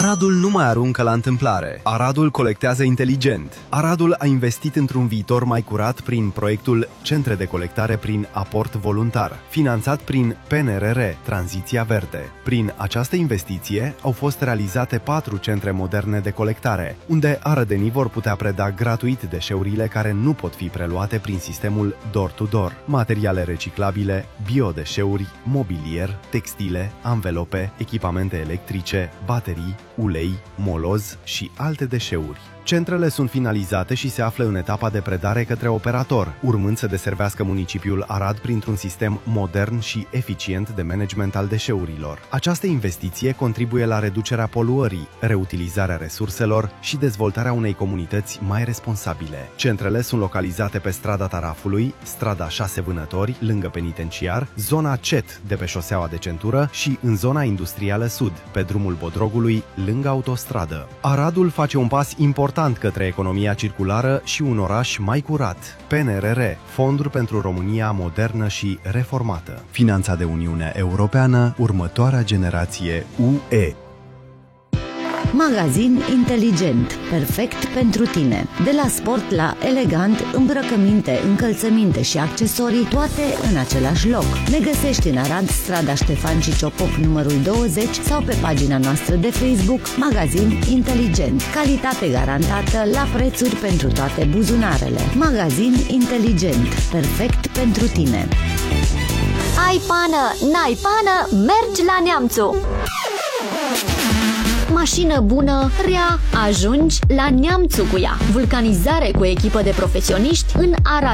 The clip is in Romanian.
Aradul nu mai aruncă la întâmplare. Aradul colectează inteligent. Aradul a investit într-un viitor mai curat prin proiectul Centre de colectare prin aport voluntar, finanțat prin PNRR, Tranziția Verde. Prin această investiție au fost realizate 4 centre moderne de colectare, unde arădenii vor putea preda gratuit deșeurile care nu pot fi preluate prin sistemul door-to-door, materiale reciclabile, biodeșeuri, mobilier, textile, anvelope, echipamente electrice, baterii, ulei, moloz și alte deșeuri. Centrele sunt finalizate și se află în etapa de predare către operator, urmând să deservească municipiul Arad printr-un sistem modern și eficient de management al deșeurilor. Această investiție contribuie la reducerea poluării, reutilizarea resurselor și dezvoltarea unei comunități mai responsabile. Centrele sunt localizate pe strada Tarafului, strada 6 Vânători, lângă penitenciar, zona CET de pe șoseaua de centură și în zona industrială sud, pe drumul Bodrogului, lângă autostradă. Aradul face un pas important către economia circulară și un oraș mai curat. PNRR, Fonduri pentru România modernă și reformată. Finanțat de Uniunea Europeană, următoarea generație UE. Magazin inteligent, perfect pentru tine. De la sport la elegant, îmbrăcăminte, încălțăminte și accesorii, toate în același loc. Ne găsești în Arad, strada Ștefan Ciciopop, numărul 20 sau pe pagina noastră de Facebook, Magazin inteligent. Calitate garantată la prețuri pentru toate buzunarele. Magazin inteligent, perfect pentru tine. Ai pană, n-ai pană, mergi la Neamțu. Mașină bună, rea, ajungi la Neamțu cu ea. Vulcanizare cu echipă de profesioniști în Arad.